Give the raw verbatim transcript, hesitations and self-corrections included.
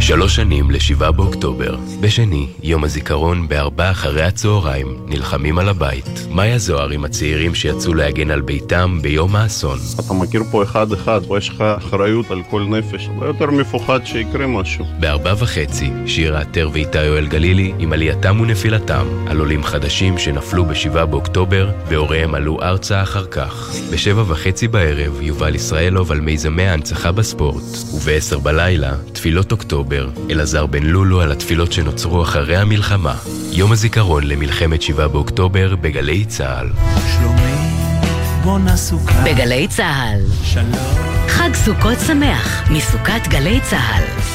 שלוש שנים לשבעה באוקטובר. בשני, יום הזיכרון בארבע אחרי הצהריים, נלחמים על הבית. מאיה זוהר עם הצעירים שיצאו להגן על ביתם ביום האסון. אתה מכיר פה אחד אחד, ויש לך אחריות על כל נפש. לא יותר מפוחד שיקרה משהו. בארבע וחצי, שירה עטר ואיתי יואל גלילי עם עלייתם ונפילתם, על עולים חדשים שנפלו בשבעה באוקטובר, והוריהם עלו ארצה אחר כך. בשבע וחצי בערב, יובל ישראלוב על מיזמי ההנצחה בספורט. ובעשר בלילה, תפילות אוקטובר, אלעזר בן לולו על התפילות שנוצרו אחרי המלחמה. יום הזיכרון למלחמת שבעה באוקטובר בגלי צהל. שלומי, בונה סוכה. בגלי צהל. שלום. חג סוכות שמח מסוכת גלי צהל.